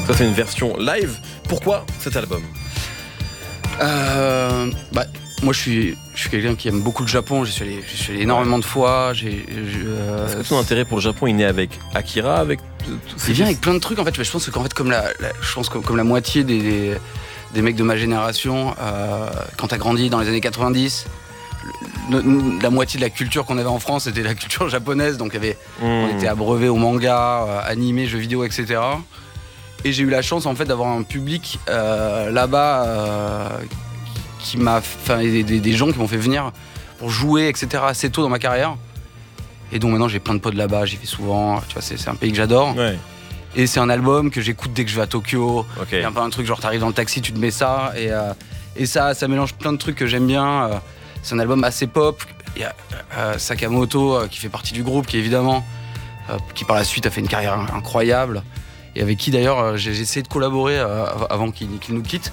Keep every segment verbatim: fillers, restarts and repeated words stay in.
Ça, c'est une version live. Pourquoi cet album ? euh, bah, Moi, je suis, je suis quelqu'un qui aime beaucoup le Japon. J'y suis allé, j'y suis allé énormément de fois. J'ai, euh, Est-ce que ton intérêt pour le Japon, il naît avec Akira, avec tout Il vient avec plein de trucs en fait. Je pense qu'en fait, comme la, la je pense que comme la moitié des, des mecs de ma génération, euh, quand t'as grandi dans les années quatre-vingt-dix, le, le, la moitié de la culture qu'on avait en France, c'était la culture japonaise. Donc, il y avait, mmh. on était abreuvé au manga, euh, animé, jeux vidéo, et cetera. Et j'ai eu la chance en fait d'avoir un public euh, là-bas. Euh, qui m'a, enfin, des, des, des gens qui m'ont fait venir pour jouer, et cetera assez tôt dans ma carrière. Et donc maintenant j'ai plein de potes là-bas, j'y vais souvent. Tu vois, c'est, c'est un pays que j'adore. Ouais. Et c'est un album que j'écoute dès que je vais à Tokyo. Okay. Il y a un peu un truc genre t'arrives dans le taxi, tu te mets ça et euh, et ça, ça mélange plein de trucs que j'aime bien. Euh, c'est un album assez pop. Il y a euh, Sakamoto euh, qui fait partie du groupe, qui évidemment, euh, qui par la suite a fait une carrière incroyable et avec qui d'ailleurs euh, j'ai, j'ai essayé de collaborer euh, avant qu'il, qu'il nous quitte.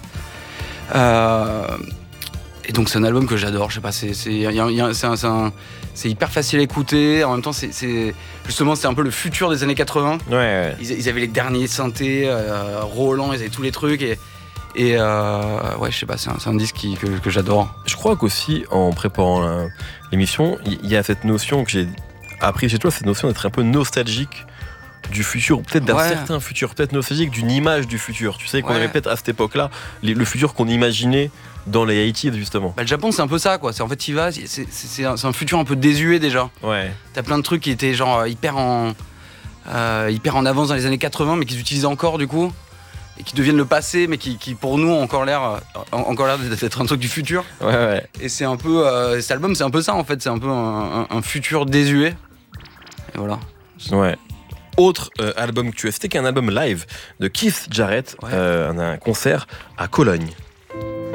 Euh, Et donc c'est un album que j'adore, je sais pas, c'est, c'est, y a, y a, c'est, un, c'est, un, c'est hyper facile à écouter, en même temps c'est, c'est justement c'est un peu le futur des années quatre-vingts. Ouais, ouais. Ils, ils avaient les derniers synthés, euh, Roland, ils avaient tous les trucs et, et euh, ouais je sais pas, c'est un, c'est un disque qui, que, que j'adore. Je crois qu'aussi en préparant la, l'émission, il y a cette notion que j'ai appris chez toi, cette notion d'être un peu nostalgique du futur, peut-être d'un ouais. certain futur, peut-être nostalgique d'une image du futur. Tu sais qu'on ouais. avait peut-être à cette époque-là les, le futur qu'on imaginait dans les eighties justement. Bah, le Japon c'est un peu ça quoi. C'est en fait t'y vas, c'est, c'est, c'est, un, c'est un futur un peu désuet déjà. Ouais. T'as plein de trucs qui étaient genre hyper en euh, hyper en avance dans les années quatre-vingts, mais qu'ils utilisent encore du coup et qui deviennent le passé, mais qui, qui pour nous ont encore l'air encore l'air d'être un truc du futur. Ouais ouais. Et c'est un peu euh, cet album c'est un peu ça en fait, c'est un peu un, un, un futur désuet. Et voilà. Ouais. Autre euh, album que tu as, c'était qu'un album live de Keith Jarrett, ouais. euh, un concert à Cologne.